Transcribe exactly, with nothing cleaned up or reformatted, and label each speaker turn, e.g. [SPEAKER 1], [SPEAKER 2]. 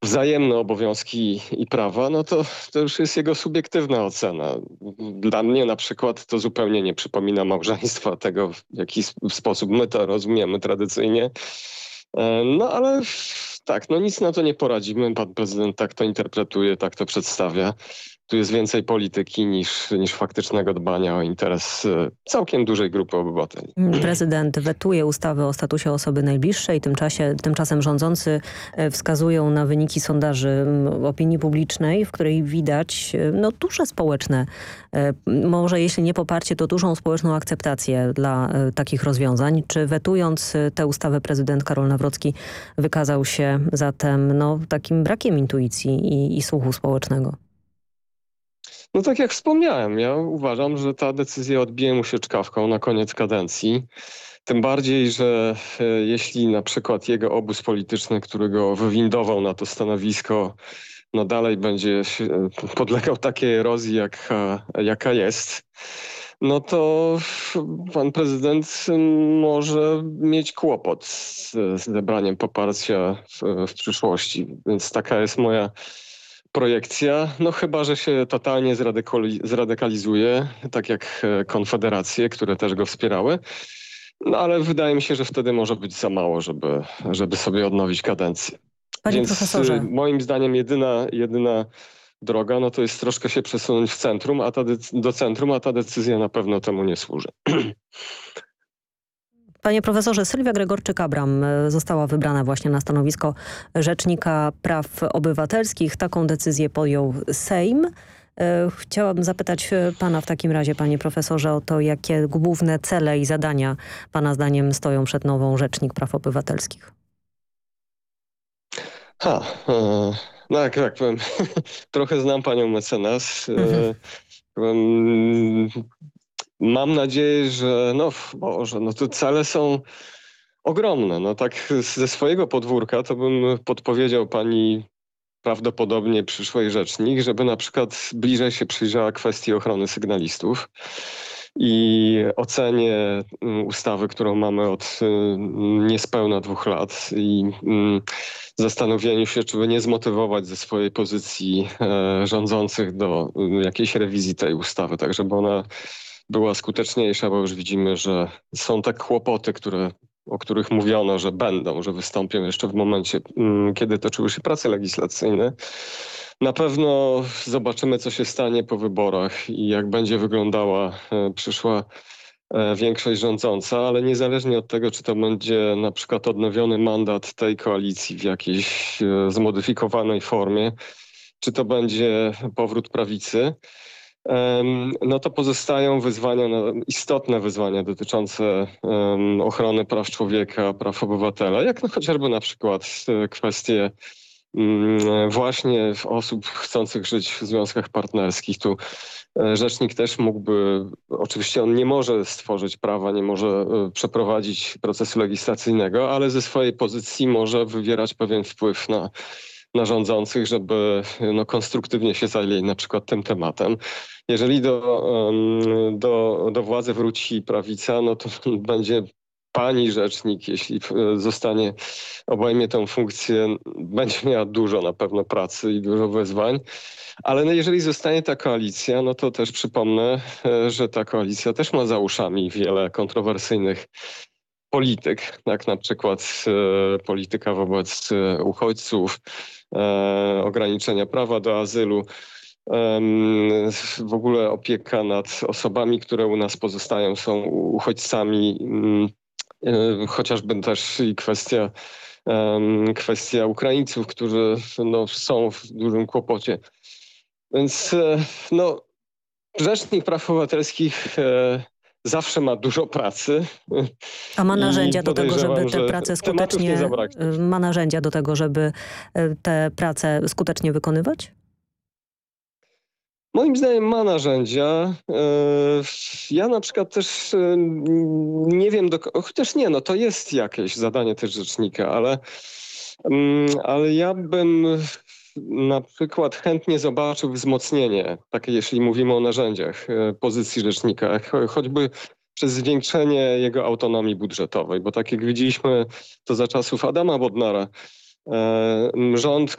[SPEAKER 1] wzajemne obowiązki i prawa, no to, to już jest jego subiektywna ocena. Dla mnie na przykład to zupełnie nie przypomina małżeństwa, tego w jaki sposób my to rozumiemy tradycyjnie. No ale tak, no nic na to nie poradzimy. Pan prezydent tak to interpretuje, tak to przedstawia. Tu jest więcej polityki niż, niż faktycznego dbania o interes całkiem dużej grupy obywateli.
[SPEAKER 2] Prezydent wetuje ustawę o statusie osoby najbliższej. Tymczasie, tymczasem rządzący wskazują na wyniki sondaży opinii publicznej, w której widać no, duże społeczne, może jeśli nie poparcie, to dużą społeczną akceptację dla takich rozwiązań. Czy wetując tę ustawę prezydent Karol Nawrocki wykazał się zatem no, takim brakiem intuicji i, i słuchu społecznego?
[SPEAKER 1] No tak jak wspomniałem, ja uważam, że ta decyzja odbije mu się czkawką na koniec kadencji. Tym bardziej, że e, jeśli na przykład jego obóz polityczny, który go wywindował na to stanowisko, no dalej będzie się, podlegał takiej erozji, jaka, jaka jest, no to pan prezydent może mieć kłopot z, z zebraniem poparcia w, w przyszłości. Więc taka jest moja projekcja, no chyba że się totalnie zradykali- zradykalizuje, tak jak Konfederacje, które też go wspierały. No ale wydaje mi się, że wtedy może być za mało, żeby, żeby sobie odnowić kadencję.
[SPEAKER 2] Panie
[SPEAKER 1] Więc
[SPEAKER 2] profesorze.
[SPEAKER 1] moim zdaniem jedyna, jedyna droga, no to jest troszkę się przesunąć w centrum, a ta dec- do centrum, a ta decyzja na pewno temu nie służy.
[SPEAKER 2] Panie profesorze, Sylwia Gregorczyk-Abram została wybrana właśnie na stanowisko Rzecznika Praw Obywatelskich. Taką decyzję podjął Sejm. Chciałabym zapytać pana w takim razie, panie profesorze, o to, jakie główne cele i zadania pana zdaniem stoją przed nową Rzecznik Praw Obywatelskich.
[SPEAKER 1] Ha, e, no jak tak powiem, trochę znam panią mecenas. E, powiem, mam nadzieję, że no Boże, no to cele są ogromne. No tak ze swojego podwórka to bym podpowiedział pani prawdopodobnie przyszłej rzecznik, żeby na przykład bliżej się przyjrzała kwestii ochrony sygnalistów i ocenie ustawy, którą mamy od niespełna dwóch lat i zastanowieniu się, czy by nie zmotywować ze swojej pozycji rządzących do jakiejś rewizji tej ustawy, tak żeby ona była skuteczniejsza, bo już widzimy, że są tak kłopoty, które o których mówiono, że będą, że wystąpią jeszcze w momencie, kiedy toczyły się prace legislacyjne. Na pewno zobaczymy, co się stanie po wyborach i jak będzie wyglądała przyszła większość rządząca, ale niezależnie od tego, czy to będzie na przykład odnowiony mandat tej koalicji w jakiejś zmodyfikowanej formie, czy to będzie powrót prawicy, no to pozostają wyzwania, istotne wyzwania dotyczące um, ochrony praw człowieka, praw obywatela, jak no chociażby na przykład kwestie um, właśnie osób chcących żyć w związkach partnerskich. Tu rzecznik też mógłby, oczywiście on nie może stworzyć prawa, nie może przeprowadzić procesu legislacyjnego, ale ze swojej pozycji może wywierać pewien wpływ na na rządzących, żeby no, konstruktywnie się zajęli na przykład tym tematem. Jeżeli do, do, do władzy wróci prawica, no to będzie pani rzecznik, jeśli zostanie, obejmie tę funkcję, będzie miała dużo na pewno pracy i dużo wyzwań. Ale no, jeżeli zostanie ta koalicja, no to też przypomnę, że ta koalicja też ma za uszami wiele kontrowersyjnych polityk, jak na przykład e, polityka wobec e, uchodźców, e, ograniczenia prawa do azylu, e, w ogóle opieka nad osobami, które u nas pozostają, są uchodźcami, e, chociażby też i kwestia, e, kwestia Ukraińców, którzy no, są w dużym kłopocie. Więc e, no, Rzecznik Praw Obywatelskich e, zawsze ma dużo pracy.
[SPEAKER 2] A ma narzędzia do tego, żeby te
[SPEAKER 1] że
[SPEAKER 2] prace
[SPEAKER 1] tematów nie
[SPEAKER 2] skutecznie,
[SPEAKER 1] zabraknie.
[SPEAKER 2] ma narzędzia do tego, żeby te prace skutecznie wykonywać?
[SPEAKER 1] Moim zdaniem ma narzędzia. E, Ja na przykład też e, nie wiem, do, ko- chociaż nie, no to jest jakieś zadanie też rzecznika, ale, mm, ale ja bym na przykład chętnie zobaczył wzmocnienie, takie jeśli mówimy o narzędziach, e, pozycji rzecznika, cho- choćby przez zwiększenie jego autonomii budżetowej, bo tak jak widzieliśmy to za czasów Adama Bodnara, e, rząd